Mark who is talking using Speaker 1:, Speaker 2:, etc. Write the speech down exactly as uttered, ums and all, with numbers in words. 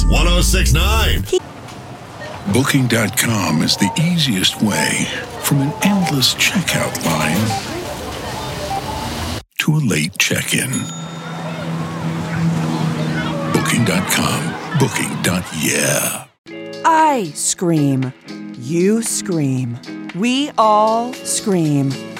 Speaker 1: one oh six point nine.
Speaker 2: Booking dot com is the easiest way from an endless checkout line to a late check-in. Booking dot com. Booking. Yeah.
Speaker 3: I scream. You scream. We all scream.